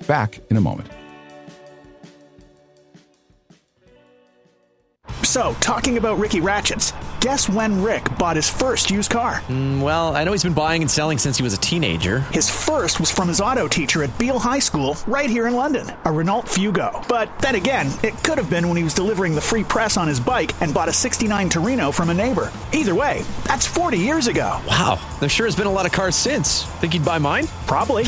Back in a moment. So, talking about Ricky Ratchets, guess when Rick bought his first used car? Well, I know he's been buying and selling since he was a teenager. His first was from his auto teacher at Beale High School, right here in London, a Renault Fugo. But then again, it could have been when he was delivering the free press on his bike and bought a '69 Torino from a neighbor. Either way, that's 40 years ago. Wow, there sure has been a lot of cars since. Think he'd buy mine? Probably.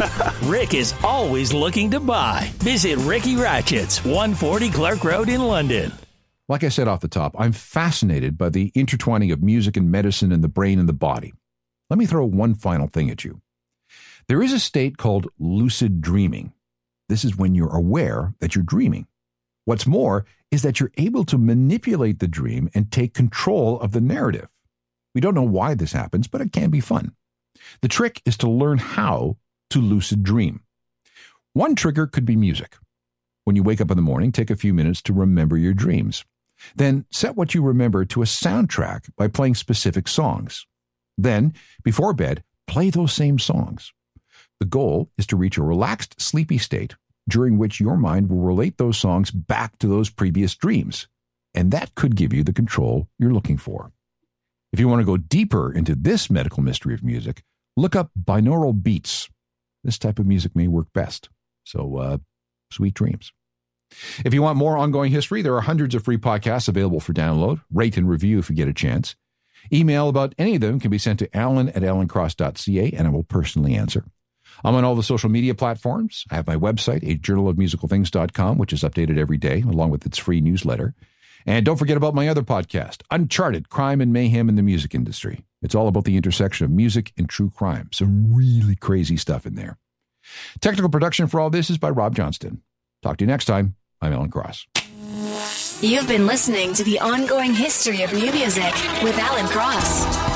Rick is always looking to buy. Visit Ricky Ratchets, 140 Clark Road in London. Like I said off the top, I'm fascinated by the intertwining of music and medicine and the brain and the body. Let me throw one final thing at you. There is a state called lucid dreaming. This is when you're aware that you're dreaming. What's more is that you're able to manipulate the dream and take control of the narrative. We don't know why this happens, but it can be fun. The trick is to learn how to lucid dream. One trigger could be music. When you wake up in the morning, take a few minutes to remember your dreams. Then set what you remember to a soundtrack by playing specific songs. Then, before bed, play those same songs. The goal is to reach a relaxed, sleepy state during which your mind will relate those songs back to those previous dreams. And that could give you the control you're looking for. If you want to go deeper into this medical mystery of music, look up binaural beats. This type of music may work best. So, sweet dreams. If you want more ongoing history, there are hundreds of free podcasts available for download. Rate and review if you get a chance. Email about any of them can be sent to alan@alancross.ca, and I will personally answer. I'm on all the social media platforms. I have my website, ajournalofmusicalthings.com, which is updated every day, along with its free newsletter. And don't forget about my other podcast, Uncharted, Crime and Mayhem in the Music Industry. It's all about the intersection of music and true crime. Some really crazy stuff in there. Technical production for all this is by Rob Johnston. Talk to you next time. I'm Alan Cross. You've been listening to The Ongoing History of New Music with Alan Cross.